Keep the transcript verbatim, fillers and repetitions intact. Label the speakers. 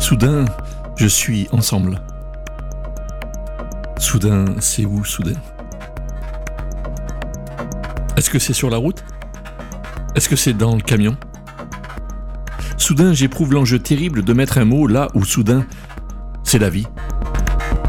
Speaker 1: Soudain, je suis ensemble. Soudain, c'est où, soudain? Est-ce que c'est sur la route? Est-ce que c'est dans le camion? Soudain, j'éprouve l'enjeu terrible de mettre un mot là où soudain, c'est la vie.